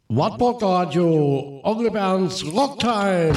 Wartburg Radio, Onkel Bernds Rocktime.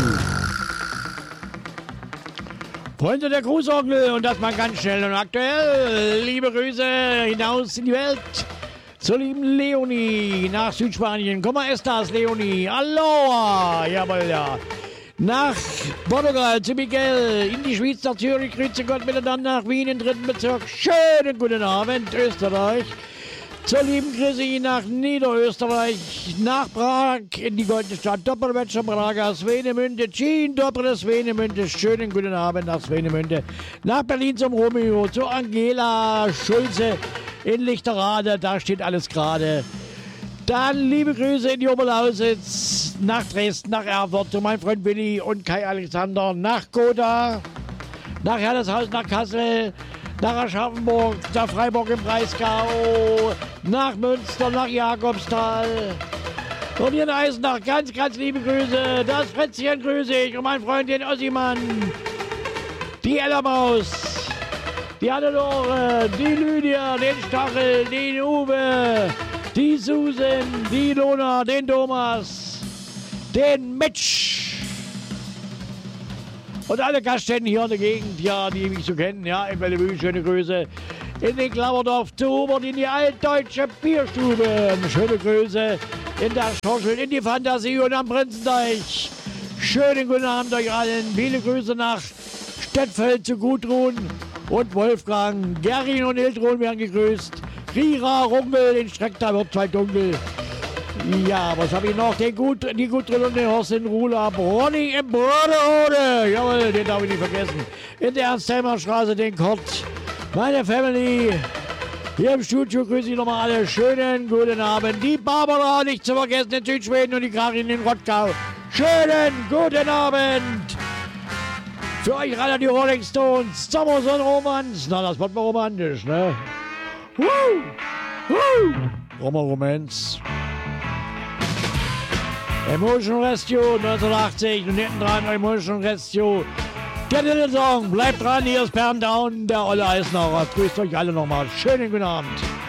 Freunde, der Grußonkel und das mal ganz schnell und aktuell. Liebe Grüße hinaus in die Welt zur lieben Leonie nach Südspanien. ¿Cómo estás, Leonie? Aloha! Jawohl, ja. Nach Portugal zu Miguel, in die Schweiz, nach Zürich, grüße Gott miteinander, nach Wien, im 3. Bezirk. Schönen guten Abend, Österreich. Zur lieben Chrissy nach Niederösterreich, nach Prag, in die goldene Stadt Doppelwetscher, Prager, Swenemünde, Chin, Doppel, Swenemünde, schönen guten Abend nach Swenemünde, nach Berlin zum Romeo, zu Angela Schulze in Lichterrade, da steht alles gerade. Dann liebe Grüße in die Oberlausitz, nach Dresden, nach Erfurt, zu meinem Freund Willi und Kai Alexander, nach Gotha, nach Herreshaus, nach Kassel, nach Aschaffenburg, nach Freiburg im Breisgau, nach Münster, nach Jakobsthal. Und hier in Eisenach ganz, ganz liebe Grüße. Das Frätzchen grüße ich und mein Freund den Ossimann. Die Ellermaus, die Hannelore, die Lydia, den Stachel, den Uwe, die Susan, die Lona, den Thomas, den Mitch. Und alle Gaststätten hier in der Gegend, ja, die mich so kennen, ja, in Bellevue, schöne Grüße. In den Klammerdorf zu Hubert, in die altdeutsche Bierstube, schöne Grüße. In der Schorschel, in die Fantasie und am Prinzenteich. Schönen guten Abend euch allen. Viele Grüße nach Stettfeld zu Gudrun und Wolfgang. Gerin und Hildrun werden gegrüßt. Rira, Rumpel, den Streckter wird zwei dunkel. Ja, was habe ich noch? Die Gudrun und den Horst in Rula. Ronny im Broderode. Jawohl, den darf ich nicht vergessen. In der Ernst-Helmer Straße den Kurt. Meine Family. Hier im Studio grüße ich nochmal alle. Schönen guten Abend. Die Barbara, nicht zu vergessen, in Südschweden und die Karin in Rottgau. Schönen guten Abend. Für euch alle die Rolling Stones. Sommer und Romanz. Na, das wird mal romantisch, ne? Romanz. Emotion Rescue 1980 und hinten dran Emotion Rescue. Der Little Song, bleibt dran, hier ist Bern Down, der Olle Eisenacher. Grüßt euch alle nochmal. Schönen guten Abend.